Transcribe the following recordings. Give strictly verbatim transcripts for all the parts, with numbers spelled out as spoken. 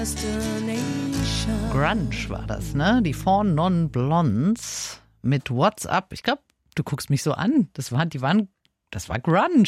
Grunge war das, ne? Die Four Non Blondes mit What's Up. Ich glaube, du guckst mich so an. Das war, die waren, das war Grunge.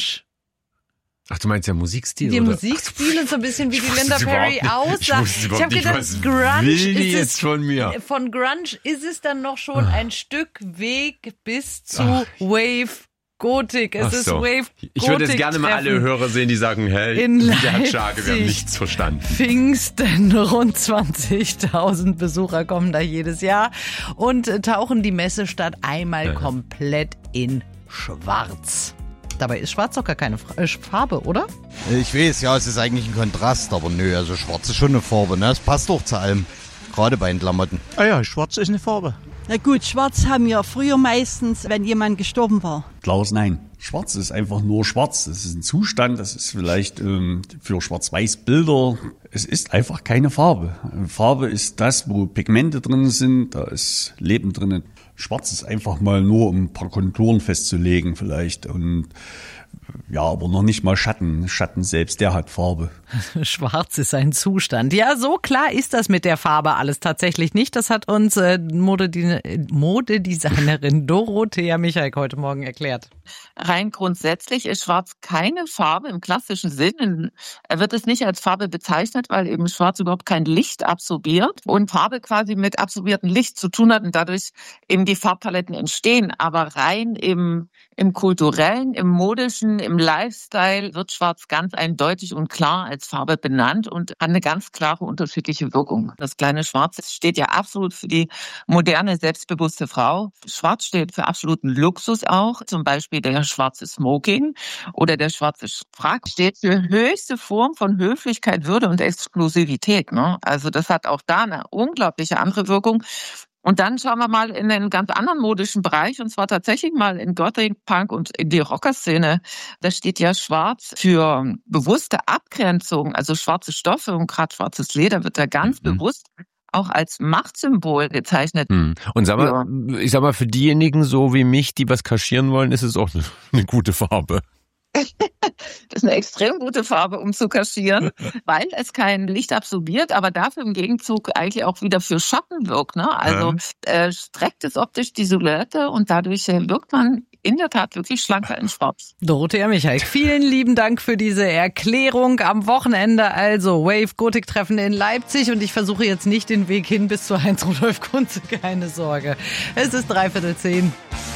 Ach, du meinst der Musikstil? Der oder? Musikstil ist so ein bisschen wie Ich die wusste Linda es Perry überhaupt nicht. aussah. Ich wusste Ich überhaupt habe nicht, gedacht, was Grunge will die ist jetzt es, von mir? Von Grunge ist es dann noch schon ein Stück Weg bis zu Ach. Wave Gothic. Es Ach ist so. Wave Gothic. Ich würde jetzt gerne mal alle Hörer sehen, die sagen, hey, in der hat Schage, wir haben Leipzig. nichts verstanden. Pfingsten, rund zwanzigtausend Besucher kommen da jedes Jahr und äh, tauchen die Messestadt einmal Ja. komplett in Schwarz. Dabei ist Schwarz doch gar keine Fra- äh, Farbe, oder? Ich weiß, ja, es ist eigentlich ein Kontrast, aber nö, also schwarz ist schon eine Farbe, ne? Es passt doch zu allem, gerade bei den Klamotten. Ah ja, schwarz ist eine Farbe. Na gut, schwarz haben wir früher meistens, wenn jemand gestorben war. Klaus, nein. Schwarz ist einfach nur schwarz. Das ist ein Zustand, das ist vielleicht ähm, für Schwarz-Weiß-Bilder. Es ist einfach keine Farbe. Farbe ist das, wo Pigmente drin sind, da ist Leben drin. Schwarz ist einfach mal nur, um ein paar Konturen festzulegen vielleicht und ja, aber noch nicht mal Schatten. Schatten selbst, der hat Farbe. Schwarz ist ein Zustand. Ja, so klar ist das mit der Farbe alles tatsächlich nicht. Das hat uns äh, Modedi- Modedesignerin Dorothea Michalk heute Morgen erklärt. Rein grundsätzlich ist Schwarz keine Farbe im klassischen Sinn. Er wird es nicht als Farbe bezeichnet, weil eben Schwarz überhaupt kein Licht absorbiert und Farbe quasi mit absorbiertem Licht zu tun hat und dadurch eben die Farbpaletten entstehen. Aber rein im, im kulturellen, im modischen, im Lifestyle wird Schwarz ganz eindeutig und klar als Farbe benannt und hat eine ganz klare unterschiedliche Wirkung. Das kleine Schwarz steht ja absolut für die moderne, selbstbewusste Frau. Schwarz steht für absoluten Luxus auch, zum Beispiel der schwarze Smoking oder der schwarze Frack steht für höchste Form von Höflichkeit, Würde und Exklusivität. Ne? Also das hat auch da eine unglaubliche andere Wirkung. Und dann schauen wir mal in einen ganz anderen modischen Bereich, und zwar tatsächlich mal in Gothic, Punk und in die Rockerszene. Da steht ja Schwarz für bewusste Abgrenzung, also schwarze Stoffe und gerade schwarzes Leder wird da ganz mhm. bewusst auch als Machtsymbol gezeichnet. Hm. Und sag mal, ja. ich sag mal, für diejenigen so wie mich, die was kaschieren wollen, ist es auch eine, eine gute Farbe. Das ist eine extrem gute Farbe, um zu kaschieren, weil es kein Licht absorbiert, aber dafür im Gegenzug eigentlich auch wieder für Schatten wirkt. Ne? Also ähm. äh, streckt es optisch die Silhouette und dadurch äh, wirkt man in der Tat wirklich schlanker in Schwarz. Dorothea Michalk, vielen lieben Dank für diese Erklärung. Am Wochenende also Wave Gothic Treffen in Leipzig und ich versuche jetzt nicht den Weg hin bis zu Heinz Rudolf Kunze, keine Sorge. Es ist dreiviertel zehn.